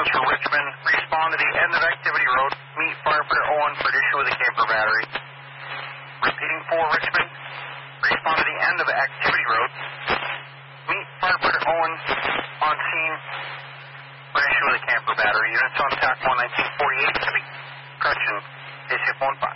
units for Richmond. Respond to the end of activity road. Meet firefighter Owen for issue with the camper battery. Repeating for Richmond. Respond to the end of activity road. Meet firefighter Owen on scene for issue with the camper battery. Units on TAC 1 1948. Correction. ACF 15.